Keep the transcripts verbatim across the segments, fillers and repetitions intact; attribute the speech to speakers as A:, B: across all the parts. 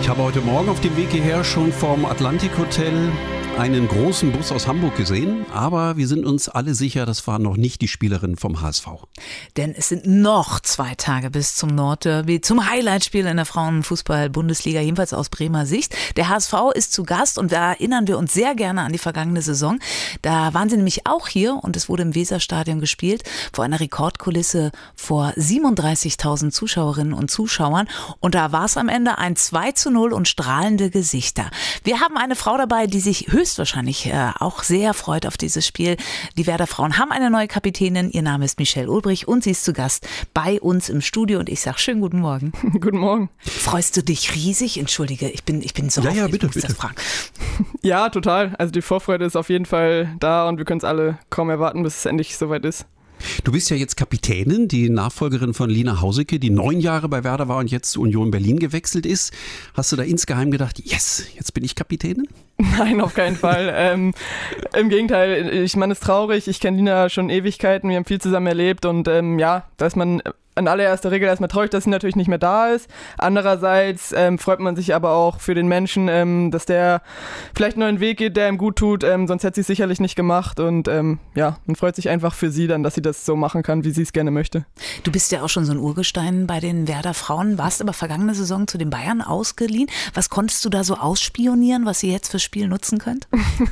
A: Ich habe heute Morgen auf dem Weg hierher schon vom Atlantik Hotel einen großen Bus aus Hamburg gesehen, aber wir sind uns alle sicher, das war noch nicht die Spielerin vom H S V.
B: Denn es sind noch zwei Tage bis zum Nordderby, zum Highlightspiel in der Frauenfußball-Bundesliga, jedenfalls aus Bremer Sicht. Der H S V ist zu Gast und da erinnern wir uns sehr gerne an die vergangene Saison. Da waren sie nämlich auch hier und es wurde im Weserstadion gespielt, vor einer Rekordkulisse vor siebenunddreißigtausend Zuschauerinnen und Zuschauern. Und da war es am Ende ein zwei zu null und strahlende Gesichter. Wir haben eine Frau dabei, die sich höchstwahrscheinlich äh, auch sehr freut auf dieses Spiel. Die Werder Frauen haben eine neue Kapitänin. Ihr Name ist Michelle Ulbrich und sie ist zu Gast bei uns im Studio. Und ich sage schönen guten Morgen.
C: Guten Morgen.
B: Freust du dich riesig? Entschuldige, ich bin, ich bin so
A: Ja, ja,
B: auf,
A: bitte,
B: ich muss
A: bitte.
B: das fragen.
C: Ja, total. Also die Vorfreude ist auf jeden Fall da und wir können es alle kaum erwarten, bis es endlich soweit ist.
A: Du bist ja jetzt Kapitänin, die Nachfolgerin von Lina Hauseke, die neun Jahre bei Werder war und jetzt zu Union Berlin gewechselt ist. Hast du da insgeheim gedacht, yes, jetzt bin ich Kapitänin?
C: Nein, auf keinen Fall. ähm, Im Gegenteil, ich meine, es ist traurig. Ich kenne Lina schon Ewigkeiten, wir haben viel zusammen erlebt und ähm, ja, da ist man in allererster Regel erstmal traurig, dass sie natürlich nicht mehr da ist. Andererseits ähm, freut man sich aber auch für den Menschen, ähm, dass der vielleicht einen neuen Weg geht, der ihm gut tut, ähm, sonst hätte sie es sicherlich nicht gemacht und ähm, ja, man freut sich einfach für sie dann, dass sie das so machen kann, wie sie es gerne möchte.
B: Du bist ja auch schon so ein Urgestein bei den Werder Frauen, warst aber vergangene Saison zu den Bayern ausgeliehen. Was konntest du da so ausspionieren, was ihr jetzt fürs Spiel nutzen könnt?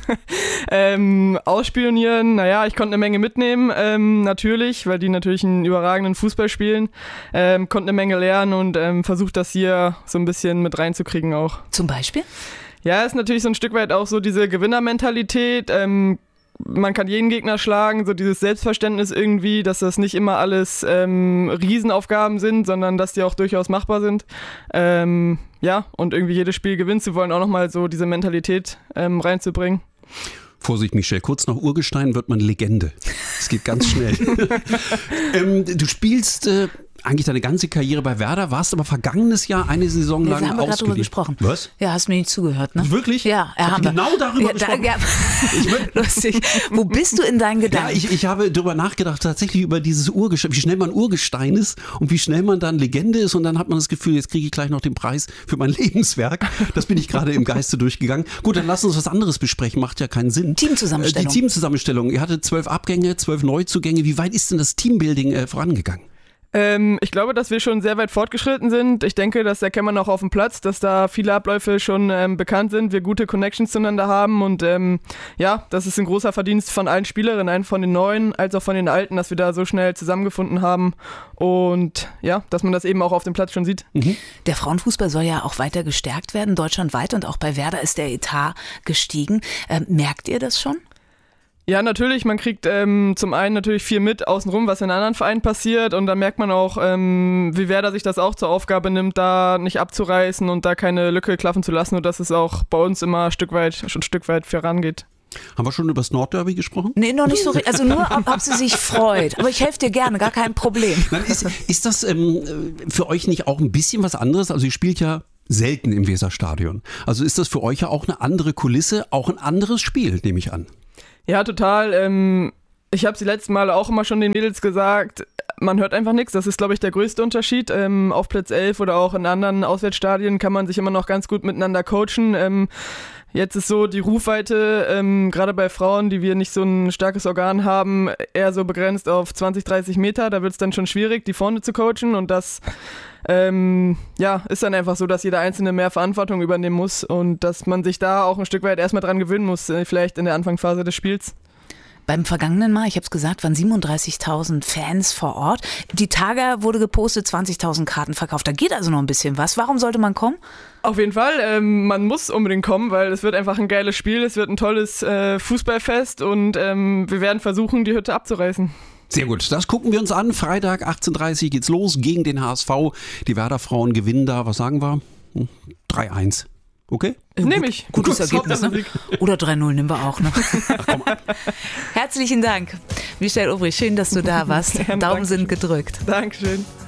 C: ähm, ausspionieren, naja, ich konnte eine Menge mitnehmen, ähm, natürlich, weil die natürlich einen überragenden Fußball spielen. Ähm, konnte eine Menge lernen und ähm, versucht das hier so ein bisschen mit reinzukriegen auch.
B: Zum Beispiel?
C: Ja, ist natürlich so ein Stück weit auch so diese Gewinnermentalität. Ähm, man kann jeden Gegner schlagen, so dieses Selbstverständnis irgendwie, dass das nicht immer alles ähm, Riesenaufgaben sind, sondern dass die auch durchaus machbar sind. Ähm, ja, und irgendwie jedes Spiel gewinnen zu wollen, auch nochmal so diese Mentalität ähm, reinzubringen.
A: Vorsicht, Michelle, kurz nach Urgestein wird man Legende. Es geht ganz schnell. ähm, du spielst äh, eigentlich deine ganze Karriere bei Werder, warst aber vergangenes Jahr eine Saison lang
B: ja, wir haben gerade drüber
A: ausgeliehen.
B: gesprochen.
A: Was?
B: Ja, hast mir nicht zugehört, ne?
A: Wirklich?
B: Ja,
A: ich
B: haben wir.
A: genau darüber
B: ja,
A: gesprochen.
B: Da, ja.
A: Ich mein,
B: Lustig. Wo bist du in deinen
A: ja,
B: Gedanken?
A: ich, ich habe darüber nachgedacht, tatsächlich über dieses Urgestein, wie schnell man Urgestein ist und wie schnell man dann Legende ist und dann hat man das Gefühl, jetzt kriege ich gleich noch den Preis für mein Lebenswerk. Das bin ich gerade im Geiste durchgegangen. Gut, dann lass uns was anderes besprechen, macht ja keinen Sinn.
B: Teamzusammenstellung.
A: Die Teamzusammenstellung. Ihr hattet zwölf Abgänge, zwölf Neuzugänge. Wie weit ist denn das Teambuilding äh, vorangegangen?
C: Ähm, ich glaube, dass wir schon sehr weit fortgeschritten sind. Ich denke, das erkennt man auch auf dem Platz, dass da viele Abläufe schon ähm, bekannt sind, wir gute Connections zueinander haben und ähm, ja, das ist ein großer Verdienst von allen Spielerinnen, von den Neuen als auch von den Alten, dass wir da so schnell zusammengefunden haben und ja, dass man das eben auch auf dem Platz schon sieht.
A: Mhm.
B: Der Frauenfußball soll ja auch weiter gestärkt werden, deutschlandweit und auch bei Werder ist der Etat gestiegen. Ähm, merkt ihr das schon?
C: Ja, natürlich, man kriegt ähm, zum einen natürlich viel mit außenrum, was in anderen Vereinen passiert und dann merkt man auch, ähm, wie Werder sich das auch zur Aufgabe nimmt, da nicht abzureißen und da keine Lücke klaffen zu lassen und dass es auch bei uns immer ein Stück weit, schon ein Stück weit vorangeht.
A: Haben wir schon über das Nordderby gesprochen?
B: Nee, noch nicht so richtig. Also nur, ob, ob sie sich freut. Aber ich helfe dir gerne, gar kein Problem.
A: Nein, ist, ist das ähm, für euch nicht auch ein bisschen was anderes? Also ihr spielt ja selten im Weserstadion. Also ist das für euch ja auch eine andere Kulisse, auch ein anderes Spiel, nehme ich an?
C: Ja, total. Ähm, ich habe es die letzten Male auch immer schon den Mädels gesagt, man hört einfach nichts. Das ist, glaube ich, der größte Unterschied. Ähm, auf Platz elf oder auch in anderen Auswärtsstadien kann man sich immer noch ganz gut miteinander coachen. Ähm, jetzt ist so die Rufweite, ähm, gerade bei Frauen, die wir nicht so ein starkes Organ haben, eher so begrenzt auf zwanzig, dreißig Meter. Da wird es dann schon schwierig, die vorne zu coachen und das ähm, ja, ist dann einfach so, dass jeder Einzelne mehr Verantwortung übernehmen muss und dass man sich da auch ein Stück weit erstmal dran gewöhnen muss, vielleicht in der Anfangsphase des Spiels.
B: Beim vergangenen Mal, ich habe es gesagt, waren siebenunddreißigtausend Fans vor Ort. Die Tage wurde gepostet, zwanzigtausend Karten verkauft. Da geht also noch ein bisschen was. Warum sollte man kommen?
C: Auf jeden Fall, ähm, man muss unbedingt kommen, weil es wird einfach ein geiles Spiel, es wird ein tolles äh, Fußballfest und ähm, wir werden versuchen, die Hütte abzureißen.
A: Sehr gut, das gucken wir uns an. Freitag achtzehn Uhr dreißig geht's los gegen den H S V. Die Werder Frauen gewinnen da, was sagen wir? drei eins. Okay?
C: Nehme ich.
B: Gutes Ergebnis, ne? Oder drei null nehmen wir auch, ne?
A: Ach, komm.
B: Herzlichen Dank, Michelle Ulbrich. Schön, dass du da warst. Daumen sind gedrückt.
C: Dankeschön.